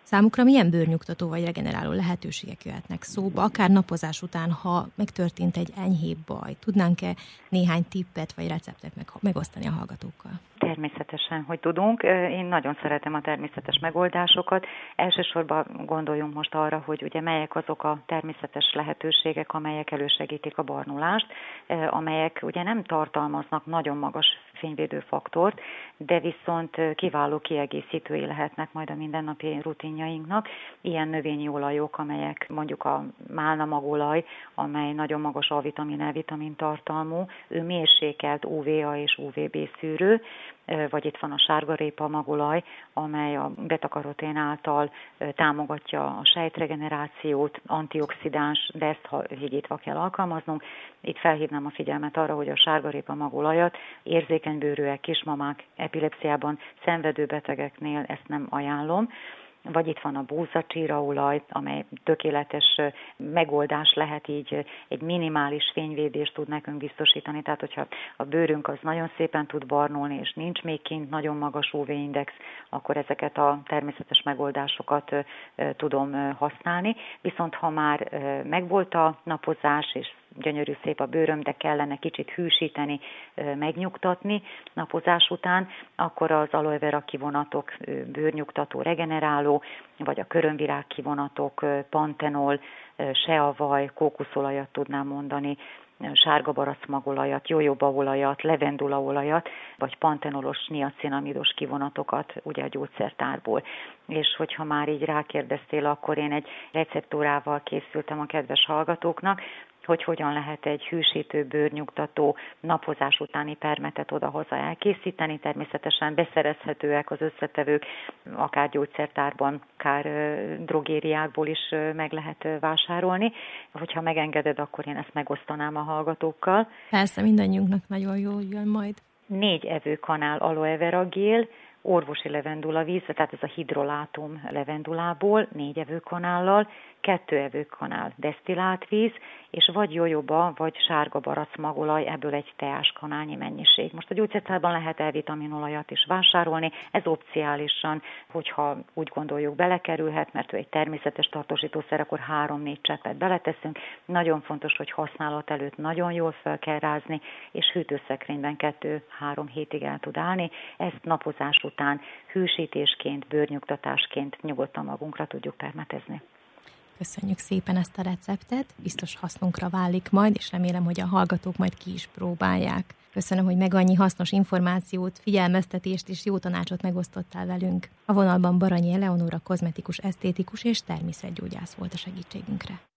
Számukra milyen bőrnyugtató vagy regeneráló lehetőségek jöhetnek szóba, akár napozás után, ha megtörtént egy enyhébb baj? Tudnánk-e néhány tippet vagy receptet megosztani a hallgatókkal? Természetesen, hogy tudunk. Én nagyon szeretem a természetes megoldásokat. Elsősorban gondoljunk most arra, hogy ugye melyek azok a természetes lehetőségek, amelyek elősegítik a barnulást, amelyek ugye nem tartalmaznak nagyon magas fényvédő faktort, de viszont kiváló kiegészítői lehetnek majd a mindennapi rutinjainknak. Ilyen növényi olajok, amelyek mondjuk a málnamagolaj, amely nagyon magas A-vitamin, E-vitamin tartalmú, ő mérsékelt UVA és UVB szűrő, vagy itt van a sárgarépa magolaj, amely a beta-karotén által támogatja a sejtregenerációt, antioxidáns, de ezt higítva kell alkalmaznunk. Itt felhívnám a figyelmet arra, hogy a sárgarépa magolajat érzékeny bőrűek, kismamák, epilepsziában szenvedő betegeknél ezt nem ajánlom. Vagy itt van a búzacsíraolaj, amely tökéletes megoldás lehet, így egy minimális fényvédést tud nekünk biztosítani. Tehát, hogyha a bőrünk az nagyon szépen tud barnulni, és nincs még kint nagyon magas UV-index, akkor ezeket a természetes megoldásokat tudom használni. Viszont ha már megvolt a napozás, és gyönyörű szép a bőröm, de kellene kicsit hűsíteni, megnyugtatni napozás után, akkor az aloe vera kivonatok, bőrnyugtató, regeneráló, vagy a körömvirág kivonatok, pantenol, seavaj, kókuszolajat tudnám mondani, sárga baracmagolajat, jójobaolajat, levendulaolajat, vagy pantenolos, niacinamidos kivonatokat ugye a gyógyszertárból. És hogyha már így rákérdeztél, akkor én egy receptúrával készültem a kedves hallgatóknak, hogy hogyan lehet egy hűsítő, bőrnyugtató, napozás utáni permetet odahaza elkészíteni. Természetesen beszerezhetőek az összetevők, akár gyógyszertárban, akár drogériákból is meg lehet vásárolni. Hogyha megengeded, akkor én ezt megosztanám a hallgatókkal. Persze, mindannyiunknak nagyon jól jön majd. 4 evőkanál aloe vera gél, orvosi levendulavíz, tehát ez a hidrolátum levendulából 4 evőkanállal, 2 evőkanál desztillált víz, és vagy jojoba, vagy sárga baracmagolaj, ebből egy teáskanálnyi mennyiség. Most a gyógyszertárban lehet E-vitaminolajat is vásárolni, ez opciálisan, hogyha úgy gondoljuk, belekerülhet, mert ő egy természetes tartósítószer, akkor 3-4 cseppet beleteszünk. Nagyon fontos, hogy használat előtt nagyon jól fel kell rázni, és hűtőszekrényben 2-3 hétig el tud állni. Ezt napozás után hűsítésként, bőrnyugtatásként nyugodtan magunkra tudjuk permetezni. Köszönjük szépen ezt a receptet, biztos hasznunkra válik majd, és remélem, hogy a hallgatók majd ki is próbálják. Köszönöm, hogy meg annyi hasznos információt, figyelmeztetést és jó tanácsot megosztottál velünk. A vonalban Baranyi Eleonóra kozmetikus esztétikus és természetgyógyász volt a segítségünkre.